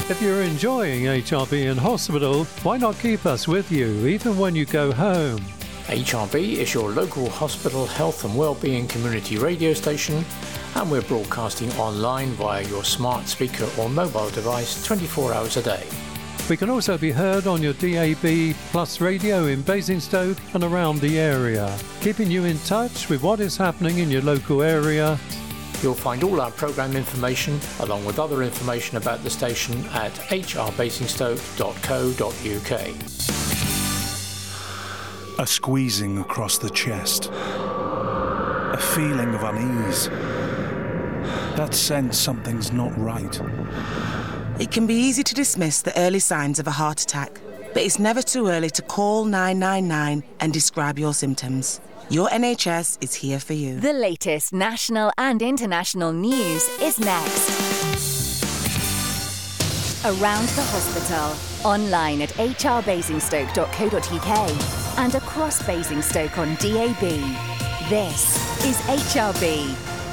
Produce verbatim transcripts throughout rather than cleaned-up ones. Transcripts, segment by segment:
If you're enjoying H R B in hospital, why not keep us with you even when you go home? H R B is your local hospital health and wellbeing community radio station, and we're broadcasting online via your smart speaker or mobile device twenty-four hours a day. We can also be heard on your D A B Plus radio in Basingstoke and around the area, keeping you in touch with what is happening in your local area. You'll find all our programme information, along with other information about the station, at h r basingstoke dot co dot u k. A squeezing across the chest. A feeling of unease. That sense something's not right. It can be easy to dismiss the early signs of a heart attack, but it's never too early to call nine nine nine and describe your symptoms. Your N H S is here for you. The latest national and international news is next. Around the hospital, online at h r basingstoke dot co dot u k and across Basingstoke on D A B. This is H R B.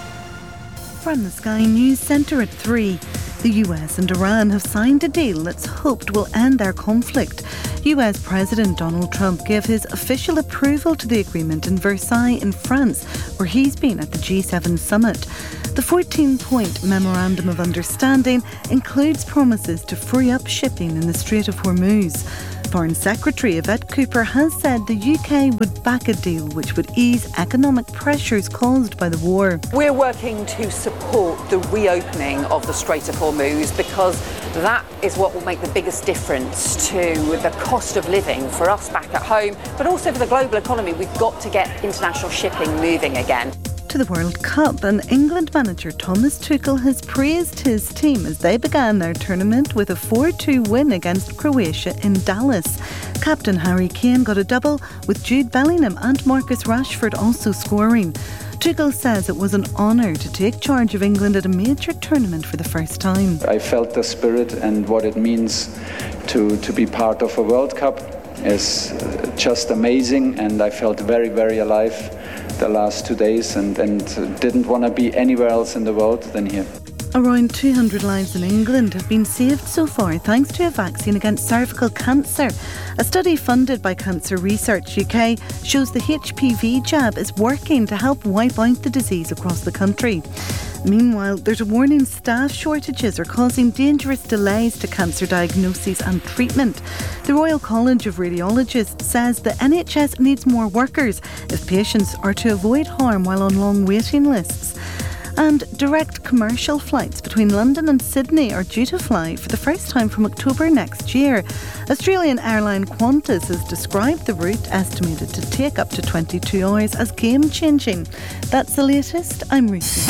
From the Sky News Centre at three. The U S and Iran have signed a deal that's hoped will end their conflict. U S President Donald Trump gave his official approval to the agreement in Versailles in France, where he's been at the G seven summit. The fourteen-point Memorandum of Understanding includes promises to free up shipping in the Strait of Hormuz. Foreign Secretary Yvette Cooper has said the U K would back a deal which would ease economic pressures caused by the war. We're working to support the reopening of the Strait of Hormuz because that is what will make the biggest difference to the cost of living for us back at home, but also for the global economy. We've got to get international shipping moving again. To the World Cup, and England manager Thomas Tuchel has praised his team as they began their tournament with a four two win against Croatia in Dallas. Captain Harry Kane got a double, with Jude Bellingham and Marcus Rashford also scoring. Tuchel says it was an honour to take charge of England at a major tournament for the first time. I felt the spirit and what it means to, to be part of a World Cup is just amazing, and I felt very, very alive the last two days and, and didn't want to be anywhere else in the world than here. Around two hundred lives in England have been saved so far thanks to a vaccine against cervical cancer. A study funded by Cancer Research U K shows the H P V jab is working to help wipe out the disease across the country. Meanwhile, there's a warning staff shortages are causing dangerous delays to cancer diagnoses and treatment. The Royal College of Radiologists says the N H S needs more workers if patients are to avoid harm while on long waiting lists. And direct commercial flights between London and Sydney are due to fly for the first time from October next year. Australian airline Qantas has described the route, estimated to take up to twenty-two hours, as game-changing. That's the latest. I'm Ruthie.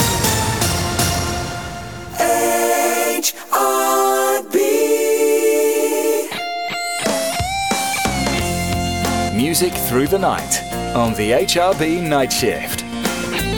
H R B. Music through the night on the H R B Night Shift.